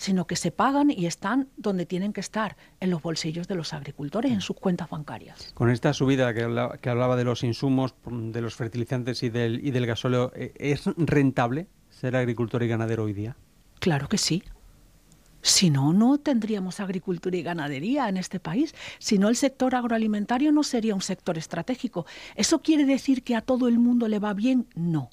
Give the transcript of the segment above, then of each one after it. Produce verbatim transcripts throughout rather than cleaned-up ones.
sino que se pagan y están donde tienen que estar, en los bolsillos de los agricultores, en sus cuentas bancarias. Con esta subida que hablaba, que hablaba de los insumos, de los fertilizantes y del, y del gasóleo, ¿es rentable ser agricultor y ganadero hoy día? Claro que sí. Si no, no tendríamos agricultura y ganadería en este país. Si no, el sector agroalimentario no sería un sector estratégico. ¿Eso quiere decir que a todo el mundo le va bien? No.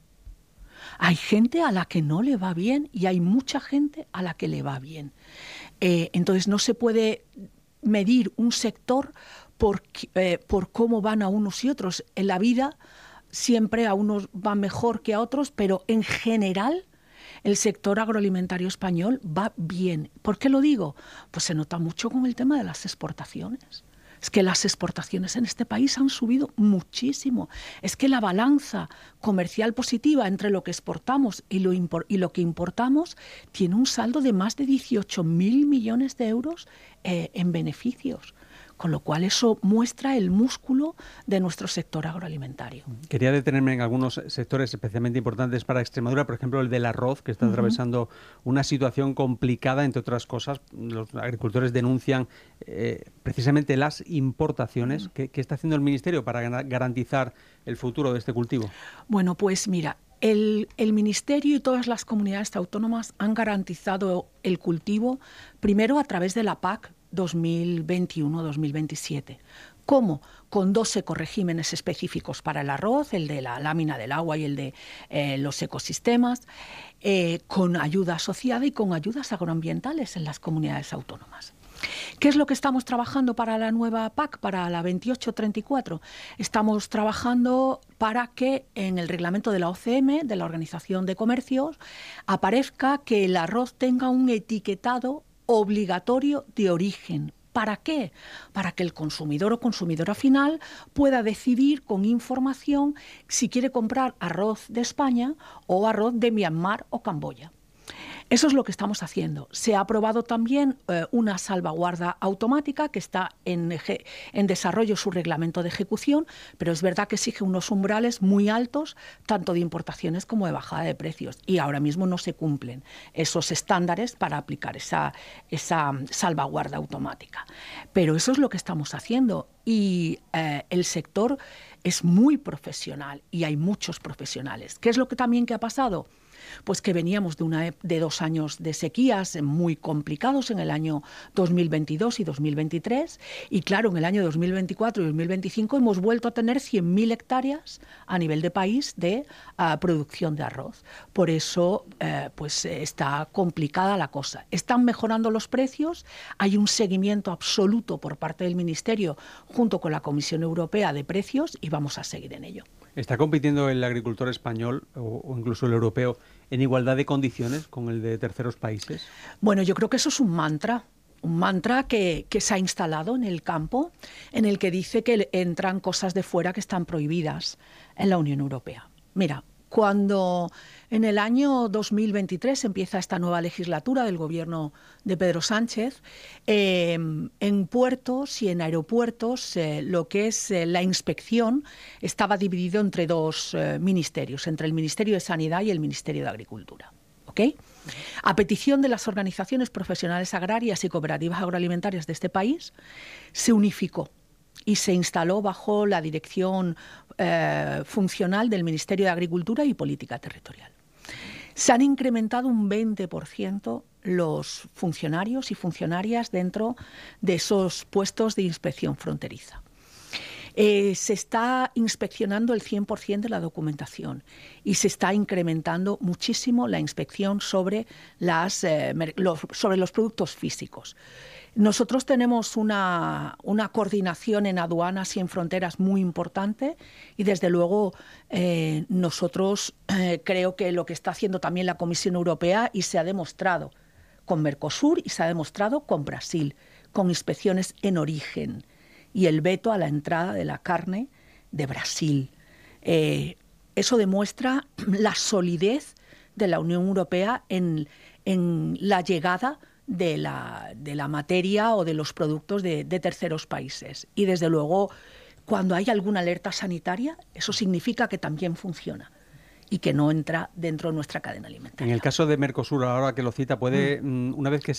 Hay gente a la que no le va bien y hay mucha gente a la que le va bien. Eh, entonces no se puede medir un sector por, eh, por cómo van a unos y otros. En la vida siempre a unos van mejor que a otros, pero en general el sector agroalimentario español va bien. ¿Por qué lo digo? Pues se nota mucho con el tema de las exportaciones. Es que las exportaciones en este país han subido muchísimo. Es que la balanza comercial positiva entre lo que exportamos y lo, impor- y lo que importamos tiene un saldo de más de dieciocho mil millones de euros eh, en beneficios. Con lo cual eso muestra el músculo de nuestro sector agroalimentario. Quería detenerme en algunos sectores especialmente importantes para Extremadura, por ejemplo el del arroz, que está uh-huh. atravesando una situación complicada, entre otras cosas. Los agricultores denuncian eh, precisamente las importaciones. Uh-huh. ¿Qué, ¿Qué está haciendo el Ministerio para garantizar el futuro de este cultivo? Bueno, pues mira, el, el Ministerio y todas las comunidades autónomas han garantizado el cultivo, primero a través de la P A C dos mil veintiuno dos mil veintisiete. ¿Cómo? Con dos ecoregímenes específicos para el arroz, el de la lámina del agua y el de eh, los ecosistemas, eh, con ayuda asociada y con ayudas agroambientales en las comunidades autónomas. ¿Qué es lo que estamos trabajando para la nueva P A C, para la veintiocho treinta y cuatro? Estamos trabajando para que en el reglamento de la O C M, de la Organización de Comercios, aparezca que el arroz tenga un etiquetado obligatorio de origen. ¿Para qué? Para que el consumidor o consumidora final pueda decidir con información si quiere comprar arroz de España o arroz de Myanmar o Camboya. Eso es lo que estamos haciendo. Se ha aprobado también eh, una salvaguarda automática que está en, en desarrollo su reglamento de ejecución, pero es verdad que exige unos umbrales muy altos, tanto de importaciones como de bajada de precios. Y ahora mismo no se cumplen esos estándares para aplicar esa, esa salvaguarda automática. Pero eso es lo que estamos haciendo. Y eh, el sector es muy profesional y hay muchos profesionales. ¿Qué es lo que también que ha pasado? Pues que veníamos de, una, de dos años de sequías muy complicados en el año dos mil veintidós y dos mil veintitrés y claro, en el año dos mil veinticuatro y dos mil veinticinco hemos vuelto a tener cien mil hectáreas a nivel de país de uh, producción de arroz. Por eso uh, pues está complicada la cosa. Están mejorando los precios, hay un seguimiento absoluto por parte del Ministerio junto con la Comisión Europea de precios y vamos a seguir en ello. ¿Está compitiendo el agricultor español o, o incluso el europeo en igualdad de condiciones con el de terceros países? Bueno, yo creo que eso es un mantra, un mantra que, que se ha instalado en el campo, en el que dice que entran cosas de fuera que están prohibidas en la Unión Europea. Mira, cuando en el año dos mil veintitrés empieza esta nueva legislatura del gobierno de Pedro Sánchez, eh, en puertos y en aeropuertos eh, lo que es eh, la inspección estaba dividido entre dos eh, ministerios, entre el Ministerio de Sanidad y el Ministerio de Agricultura. ¿Okay? A petición de las organizaciones profesionales agrarias y cooperativas agroalimentarias de este país, se unificó y se instaló bajo la dirección eh, funcional del Ministerio de Agricultura y Política Territorial. Se han incrementado un veinte por ciento los funcionarios y funcionarias dentro de esos puestos de inspección fronteriza. Eh, se está inspeccionando el cien por ciento de la documentación y se está incrementando muchísimo la inspección sobre, las, eh, los, sobre los productos físicos. Nosotros tenemos una, una coordinación en aduanas y en fronteras muy importante y desde luego eh, nosotros eh, creo que lo que está haciendo también la Comisión Europea y se ha demostrado con Mercosur y se ha demostrado con Brasil, con inspecciones en origen y el veto a la entrada de la carne de Brasil. Eh, eso demuestra la solidez de la Unión Europea en, en la llegada de la, de la materia o de los productos de, de terceros países. Y desde luego, cuando hay alguna alerta sanitaria, eso significa que también funciona y que no entra dentro de nuestra cadena alimentaria. En el caso de Mercosur, ahora que lo cita, puede, mm. una vez que se